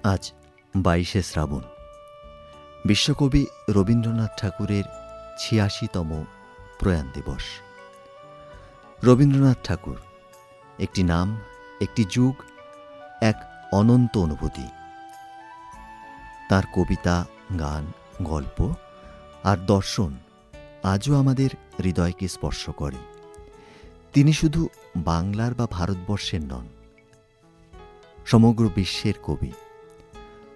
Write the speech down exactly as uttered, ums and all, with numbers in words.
আজ বাইশে শ্রাবণ, বিশ্বকবি রবীন্দ্রনাথ ঠাকুরের ছিয়াশিতম প্রয়াণ দিবস। রবীন্দ্রনাথ ঠাকুর একটি নাম, একটি যুগ, এক অনন্ত অনুভূতি। তার কবিতা, গান, গল্প আর দর্শন আজও আমাদের হৃদয়কে স্পর্শ করে। তিনি শুধু বাংলার বা ভারতবর্ষের নন, সমগ্র বিশ্বের কবি।